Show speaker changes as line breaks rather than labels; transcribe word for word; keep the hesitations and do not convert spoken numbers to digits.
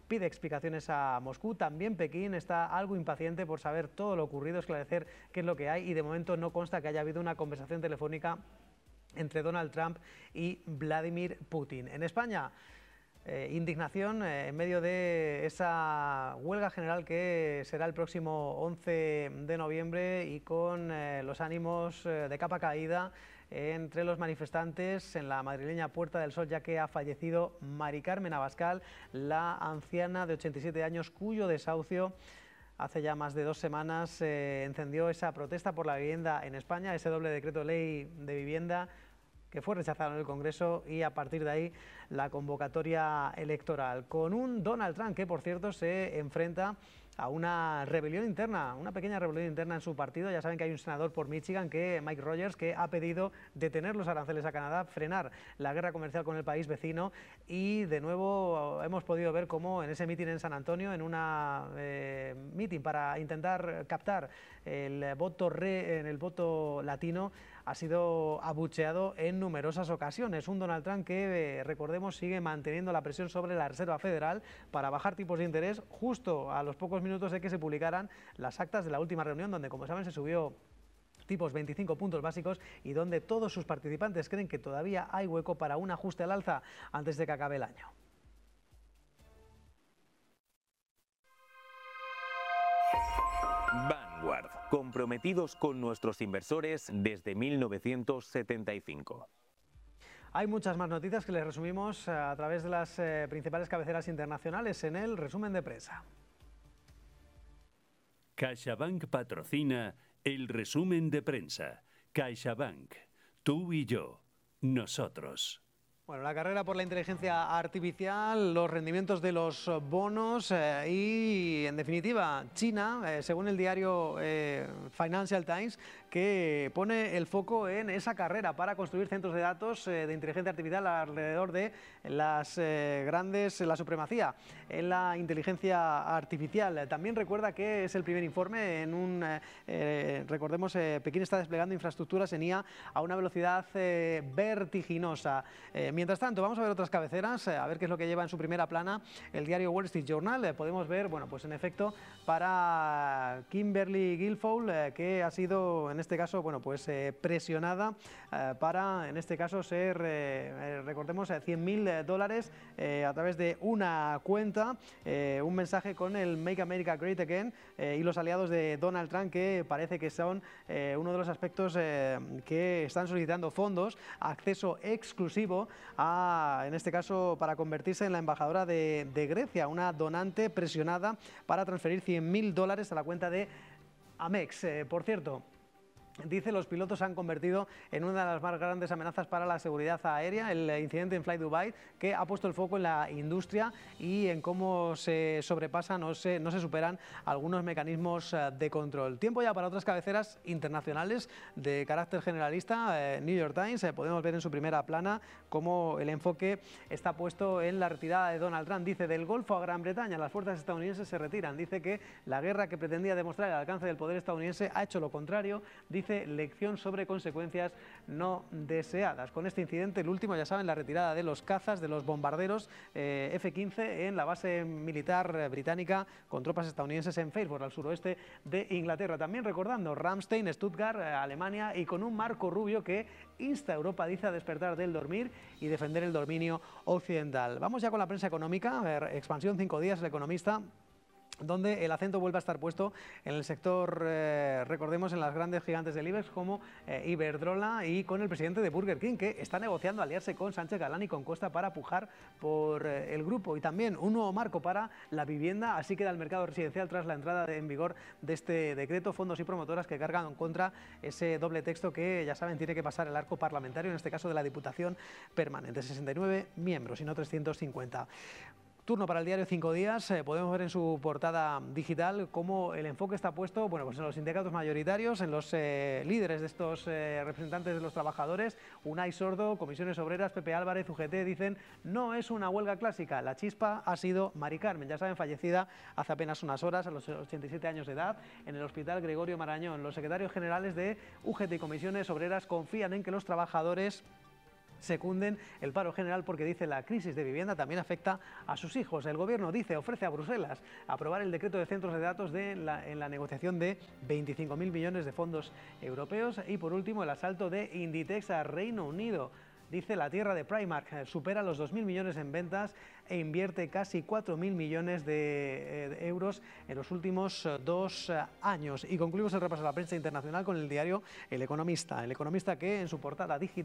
pide explicaciones a Moscú. También Pekín está algo impaciente por saber todo lo ocurrido, esclarecer qué es lo que hay, y de momento no consta que haya habido una conversación telefónica entre Donald Trump y Vladimir Putin. En España, Eh, indignación eh, en medio de esa huelga general que será el próximo once de noviembre, y con eh, los ánimos eh, de capa caída eh, entre los manifestantes en la madrileña Puerta del Sol, ya que ha fallecido Mari Carmen Abascal, la anciana de ochenta y siete años cuyo desahucio hace ya más de dos semanas eh, encendió esa protesta por la vivienda en España, ese doble decreto ley de vivienda que fue rechazado en el Congreso, y a partir de ahí la convocatoria electoral, con un Donald Trump que, por cierto, se enfrenta a una rebelión interna, una pequeña rebelión interna en su partido. Ya saben que hay un senador por Michigan, que Mike Rogers, que ha pedido detener los aranceles a Canadá, frenar la guerra comercial con el país vecino, y de nuevo hemos podido ver cómo en ese mitin en San Antonio, en una eh, mitin para intentar captar el voto re, en el voto latino, ha sido abucheado en numerosas ocasiones. Un Donald Trump que, eh, recordemos, sigue manteniendo la presión sobre la Reserva Federal para bajar tipos de interés, justo a los pocos minutos de que se publicaran las actas de la última reunión, donde, como saben, se subió tipos veinticinco puntos básicos, y donde todos sus participantes creen que todavía hay hueco para un ajuste al alza antes de que acabe el año.
Vanguard, comprometidos con nuestros inversores desde mil novecientos setenta y cinco.
Hay muchas más noticias que les resumimos a través de las eh, principales cabeceras internacionales en el resumen de prensa.
CaixaBank patrocina el resumen de prensa. CaixaBank, tú y yo, nosotros.
Bueno, la carrera por la inteligencia artificial, los rendimientos de los bonos eh, y, en definitiva, China, eh, según el diario eh, Financial Times, que pone el foco en esa carrera para construir centros de datos eh, de inteligencia artificial alrededor de las eh, grandes, la supremacía en la inteligencia artificial. También recuerda que es el primer informe en un, eh, eh, recordemos, eh, Pekín está desplegando infraestructuras en I A a una velocidad eh, vertiginosa. Eh, Mientras tanto, vamos a ver otras cabeceras, a ver qué es lo que lleva en su primera plana el diario Wall Street Journal. Eh, podemos ver, bueno, pues en efecto, para Kimberly Guilfoyle, eh, que ha sido, en este caso, bueno, pues eh, presionada eh, para, en este caso, ser, eh, recordemos, eh, cien mil dólares eh, a través de una cuenta, eh, un mensaje con el Make America Great Again eh, y los aliados de Donald Trump, que parece que son eh, uno de los aspectos eh, que están solicitando fondos, acceso exclusivo a, en este caso, para convertirse en la embajadora de, de Grecia, una donante presionada para transferir cien mil dólares a la cuenta de Amex. Eh, por cierto, dice, los pilotos se han convertido en una de las más grandes amenazas para la seguridad aérea. El incidente en Fly Dubai, que ha puesto el foco en la industria y en cómo se sobrepasan o se, no se superan algunos mecanismos de control. Tiempo ya para otras cabeceras internacionales de carácter generalista. Eh, New York Times, eh, podemos ver en su primera plana cómo el enfoque está puesto en la retirada de Donald Trump. Dice, del Golfo a Gran Bretaña, las fuerzas estadounidenses se retiran. Dice que la guerra que pretendía demostrar el alcance del poder estadounidense ha hecho lo contrario. Dice, lección sobre consecuencias no deseadas. Con este incidente, el último, ya saben, la retirada de los cazas, de los bombarderos eh, F quince en la base militar británica con tropas estadounidenses en Fairport, al suroeste de Inglaterra. También recordando Ramstein, Stuttgart, eh, Alemania, y con un Marco Rubio que insta a Europa, dice, a despertar del dormir y defender el dominio occidental. Vamos ya con la prensa económica. A ver, expansión cinco días, El Economista, donde el acento vuelve a estar puesto en el sector, eh, recordemos, en las grandes gigantes del IBEX como eh, Iberdrola, y con el presidente de Burger King, que está negociando aliarse con Sánchez Galán y con Costa para pujar por eh, el grupo. Y también un nuevo marco para la vivienda, así queda el mercado residencial tras la entrada de, en vigor de este decreto. Fondos y promotoras que cargan en contra ese doble texto que, ya saben, tiene que pasar el arco parlamentario, en este caso de la Diputación Permanente, sesenta y nueve miembros y no trescientos cincuenta. Turno para el diario Cinco Días. Eh, podemos ver en su portada digital cómo el enfoque está puesto, bueno, pues en los sindicatos mayoritarios, en los eh, líderes de estos eh, representantes de los trabajadores. Unai Sordo, Comisiones Obreras, Pepe Álvarez, U G T, dicen, no es una huelga clásica. La chispa ha sido Mari Carmen, ya saben, fallecida hace apenas unas horas, a los ochenta y siete años de edad, en el Hospital Gregorio Marañón. Los secretarios generales de U G T y Comisiones Obreras confían en que los trabajadores secunden el paro general porque dice la crisis de vivienda también afecta a sus hijos. El gobierno dice, ofrece a Bruselas aprobar el decreto de centros de datos de la, en la negociación de veinticinco mil millones de fondos europeos. Y por último, el asalto de Inditex a Reino Unido. Dice la tierra de Primark, supera los dos mil millones en ventas e invierte casi cuatro mil millones de, de euros en los últimos dos años. Y concluimos el repaso de la prensa internacional con el diario El Economista. El Economista que en su portada digital